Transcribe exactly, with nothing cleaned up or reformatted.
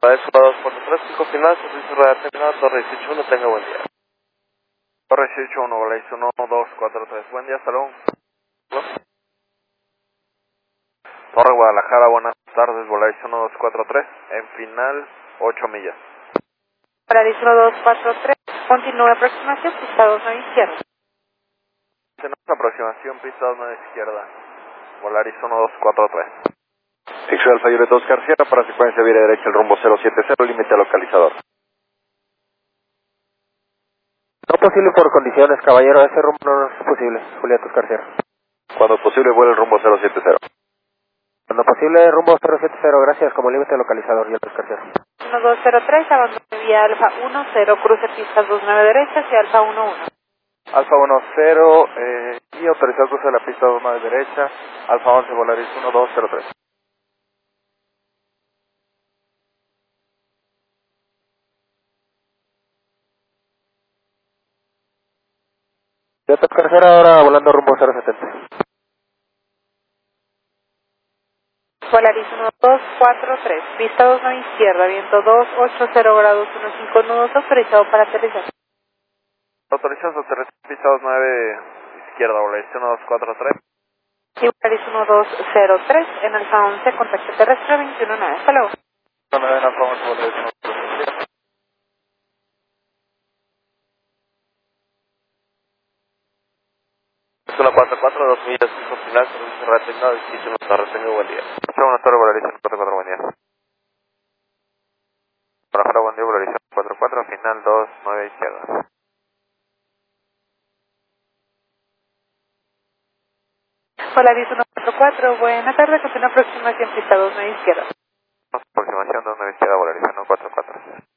Para eso, dos cuatro tres, cinco final, servicio radar terminado, Torre dieciocho uno, tenga buen día. Torre dieciocho uno, Volaris uno dos cuatro tres, buen día, hasta luego. Torre Guadalajara, buenas tardes, Volaris uno dos cuatro tres, en final, ocho millas. Volaris uno dos cuatro tres, continúa aproximación, pista dos nueve izquierda. Tenemos aproximación, pista dos nueve izquierda, Volaris uno dos cuatro tres. X Alfa Juliet Oscar Sierra para secuencia vía derecha, el rumbo cero siete cero, límite localizador. No posible por condiciones, caballero, ese rumbo no es posible, Julieta Oscar Sierra. Cuando posible vuela el rumbo cero siete cero. Cuando posible rumbo cero siete cero, gracias, como límite localizador, Julieta Oscar Sierra. uno dos cero tres, abandono vía Alfa uno cero, cruce pistas dos nueve derechas y Alfa uno uno. Alfa uno cero, eh, y autorizado cruce de la pista dos nueve derecha, Alfa once, Volaris uno dos cero tres. Julieta Oscar Sierra, ahora volando rumbo cero setenta. Volaris uno dos cuatro tres, pista dos nueve izquierda, viento dos ocho cero grados, quince nudos, autorizado para aterrizar. Autorizados aterrizar pista dos nueve izquierda, Volaris uno dos cuatro tres. Y Volaris uno dos cero tres, en Alfa once, contacto terrestre veintiuno nueve, hasta luego. nueve en Alfa once, Volaris uno dos cero tres. uno cuatro cuatro, dos millas, cinco final, servicio radar terminado, dieciocho uno, Torre, tenga buen día. Buenas tardes, Volaris uno cuatro cuatro, buen día. Guadalajara, buen día, Volaris uno cuatro cuatro, final dos nueve izquierda. Volaris uno cuatro cuatro, buena tarde, continúa aproximación, pista dos nueve izquierda. Aproximación dos nueve izquierda, Volaris uno cuatro cuatro.